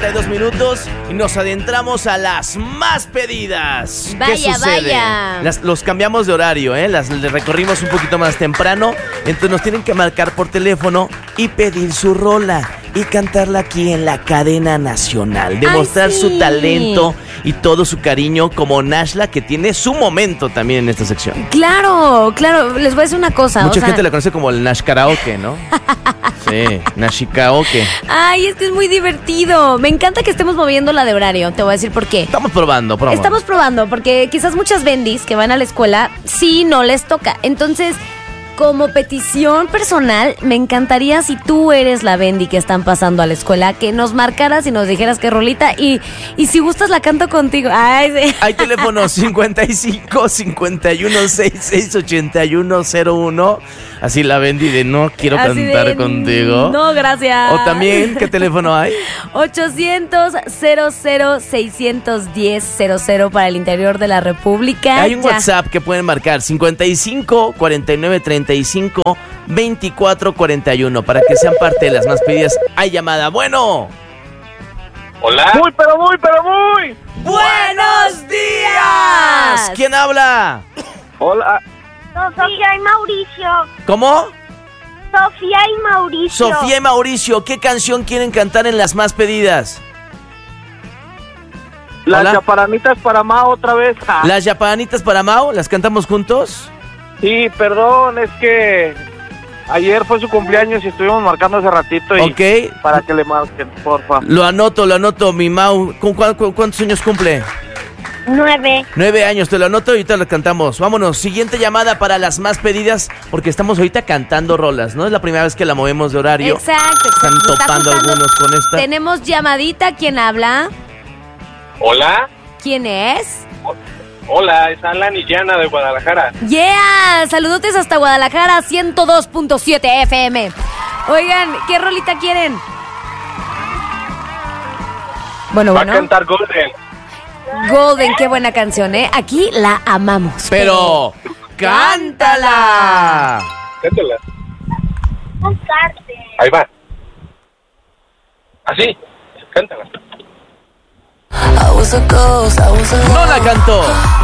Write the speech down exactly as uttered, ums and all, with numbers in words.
cuarenta y dos minutos y nos adentramos a las más pedidas. Vaya, ¿Qué sucede? vaya. Las, los cambiamos de horario, ¿eh? Las les recorrimos un poquito más temprano. Entonces nos tienen que marcar por teléfono y pedir su rola y cantarla aquí en la cadena nacional. Demostrar Ay, sí. su talento y todo su cariño como Nashla, que tiene su momento también en esta sección. Claro, claro, les voy a decir una cosa. Mucha o sea, gente la conoce como el Nash Karaoke, ¿no? Sí, Nashi Karaoke. Ay, es que es muy divertido. Me encanta que estemos moviendo la de horario. Te voy a decir por qué. Estamos probando, probando. Estamos probando, porque quizás muchas bendis que van a la escuela sí no les toca. Entonces, como petición personal, me encantaría, si tú eres la bendi que están pasando a la escuela, que nos marcaras y nos dijeras qué rolita. Y, y si gustas, la canto contigo. Ay, sí. Hay teléfono cincuenta y cinco, cincuenta y uno, sesenta y seis, ochenta y uno cero uno. Así la Bendy de no quiero Así cantar de, contigo. No, gracias. O también, ¿qué teléfono hay? ochocientos, cero cero, seiscientos diez, cero cero para el interior de la República. Hay un Ya. WhatsApp que pueden marcar cincuenta y cinco, cuarenta y nueve, treinta y cinco, veinticuatro, cuarenta y uno para que sean parte de las más pedidas. Hay llamada. Bueno. Hola. Muy, pero muy, pero muy. ¡Buenos días! ¿Quién habla? Hola. Sofía y Mauricio. ¿Cómo? Sofía y Mauricio. Sofía y Mauricio, ¿qué canción quieren cantar en las más pedidas? Las Hola. chaparanitas para Mao otra vez. Ah. ¿Las yapanitas para Mao? ¿Las cantamos juntos? Sí, perdón, es que ayer fue su cumpleaños y estuvimos marcando hace ratito y Ok. para que le marquen, porfa. Lo anoto, lo anoto, mi Mau. ¿Cu- cu- cu- ¿Cuántos años cumple? Nueve. Nueve años, te lo anoto y ahorita lo cantamos. Vámonos, siguiente llamada para las más pedidas, porque estamos ahorita cantando rolas, ¿no? Es la primera vez que la movemos de horario. Exacto. Están exacto. Está topando juntando- algunos con esta. Tenemos llamadita. ¿Quién habla? Hola. ¿Quién es? Hola, es Alan y Yana de Guadalajara. Yeah, saludotes hasta Guadalajara, ciento dos punto siete F M. Oigan, ¿qué rolita quieren? Bueno, Va a bueno. cantar Golden. Golden, qué buena canción, ¿eh? Aquí la amamos. Pero, ¡cántala! Cántala. Cantarte. Ahí va. Así. Cántala. No la cantó.